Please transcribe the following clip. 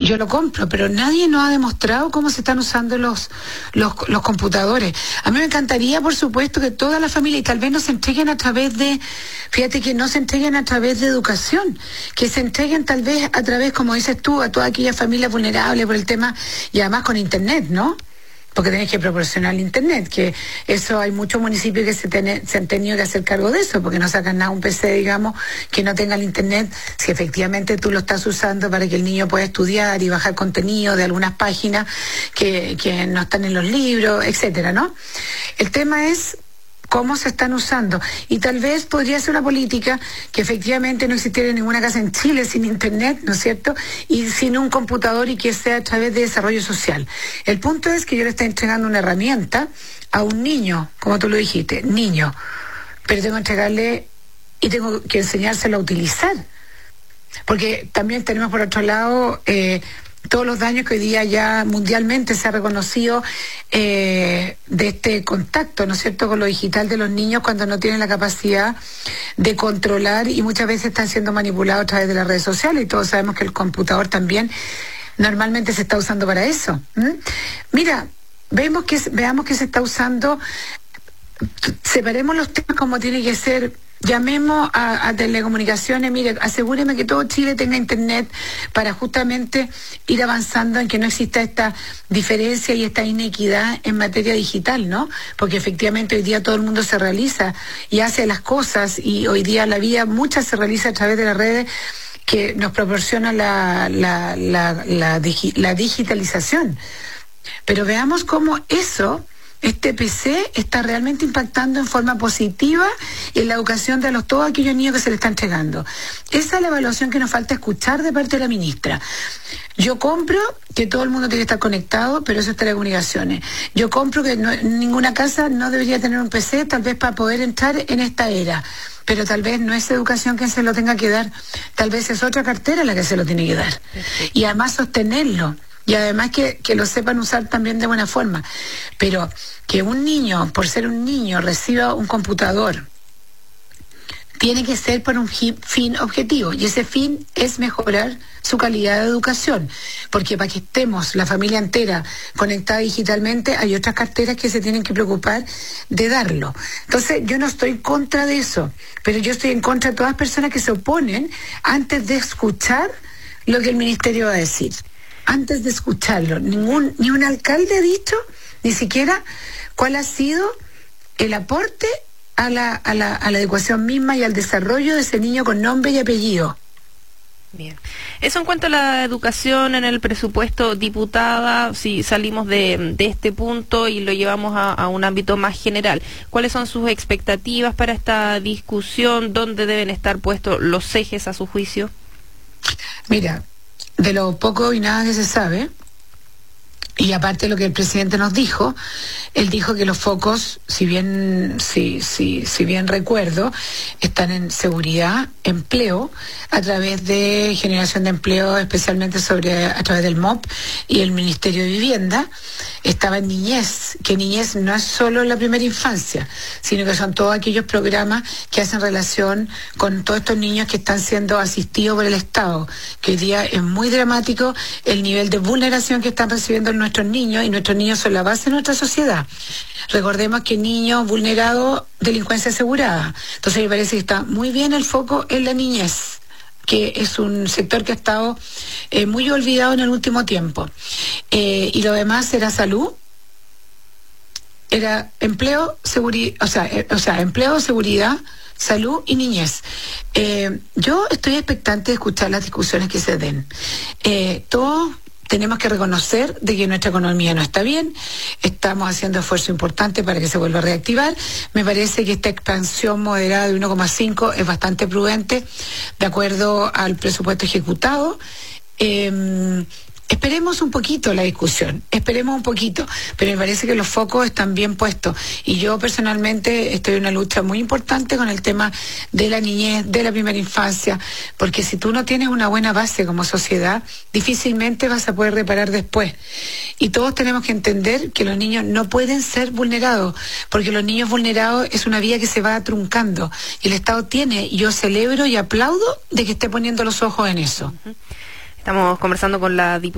yo lo compro, pero nadie nos ha demostrado cómo se están usando los computadores. A mí me encantaría, por supuesto, que toda la familia, y tal vez no se entreguen a través de, fíjate que no se entreguen a través de educación, que se entreguen tal vez a través, como dices tú, a toda aquella familia vulnerable por el tema, y además con internet, ¿no? Porque tenés que proporcionar el internet, que eso hay muchos municipios que se han tenido que hacer cargo de eso, porque no sacan nada un PC, digamos, que no tenga el internet, si efectivamente tú lo estás usando para que el niño pueda estudiar y bajar contenido de algunas páginas que no están en los libros, etcétera, ¿no? El tema es cómo se están usando, y tal vez podría ser una política que efectivamente no existiera ninguna casa en Chile sin internet, ¿no es cierto?, y sin un computador, y que sea a través de desarrollo social. El punto es que yo le estoy entregando una herramienta a un niño, como tú lo dijiste, niño, pero tengo que entregarle y tengo que enseñárselo a utilizar, porque también tenemos por otro lado todos los daños que hoy día ya mundialmente se ha reconocido de este contacto, ¿no es cierto?, con lo digital de los niños, cuando no tienen la capacidad de controlar, y muchas veces están siendo manipulados a través de las redes sociales, y todos sabemos que el computador también normalmente se está usando para eso. Mira, veamos que se está usando, separemos los temas como tiene que ser. Llamemos a telecomunicaciones, mire, asegúreme que todo Chile tenga internet para justamente ir avanzando en que no exista esta diferencia y esta inequidad en materia digital, ¿no? Porque efectivamente hoy día todo el mundo se realiza y hace las cosas, y hoy día la vida muchas se realiza a través de las redes que nos proporciona la digitalización. Pero veamos cómo este PC está realmente impactando en forma positiva en la educación de todos aquellos niños que se le está entregando. Esa es la evaluación que nos falta escuchar de parte de la ministra. Yo compro que todo el mundo tiene que estar conectado, pero eso es telecomunicaciones. Yo compro que ninguna casa no debería tener un PC, tal vez para poder entrar en esta era. Pero tal vez no es educación quien se lo tenga que dar, tal vez es otra cartera la que se lo tiene que dar. Y además sostenerlo. Y además que lo sepan usar también de buena forma. Pero que un niño, por ser un niño, reciba un computador, tiene que ser por un fin objetivo. Y ese fin es mejorar su calidad de educación. Porque para que estemos la familia entera conectada digitalmente, hay otras carteras que se tienen que preocupar de darlo. Entonces, yo no estoy contra de eso, pero yo estoy en contra de todas las personas que se oponen antes de escuchar lo que el ministerio va a decir. Antes de escucharlo, ni un alcalde ha dicho ni siquiera cuál ha sido el aporte a la educación misma y al desarrollo de ese niño con nombre y apellido. Bien. Eso en cuanto a la educación en el presupuesto, diputada, si salimos de este punto y lo llevamos a un ámbito más general, ¿cuáles son sus expectativas para esta discusión? ¿Dónde deben estar puestos los ejes a su juicio? Mira, de lo poco y nada que se sabe, y aparte de lo que el presidente nos dijo, él dijo que los focos, si bien recuerdo, están en seguridad, empleo, a través de generación de empleo, especialmente a través del MOP y el Ministerio de Vivienda. Estaba en niñez, que niñez no es solo la primera infancia, sino que son todos aquellos programas que hacen relación con todos estos niños que están siendo asistidos por el Estado, que hoy día es muy dramático el nivel de vulneración que están recibiendo nuestros niños, y nuestros niños son la base de nuestra sociedad. Recordemos que niños vulnerados, delincuencia asegurada. Entonces me parece que está muy bien el foco en la niñez, que es un sector que ha estado muy olvidado en el último tiempo. Y lo demás era salud, era empleo, empleo, seguridad, salud y niñez. Yo estoy expectante de escuchar las discusiones que se den. Todos tenemos que reconocer de que nuestra economía no está bien, estamos haciendo esfuerzo importante para que se vuelva a reactivar. Me parece que esta expansión moderada de 1,5 es bastante prudente, de acuerdo al presupuesto ejecutado. Esperemos un poquito la discusión, esperemos un poquito, pero me parece que los focos están bien puestos, y yo personalmente estoy en una lucha muy importante con el tema de la niñez, de la primera infancia, porque si tú no tienes una buena base como sociedad, difícilmente vas a poder reparar después. Y todos tenemos que entender que los niños no pueden ser vulnerados, porque los niños vulnerados es una vía que se va truncando, y el Estado tiene, y yo celebro y aplaudo de que esté poniendo los ojos en eso. Estamos conversando con la diputada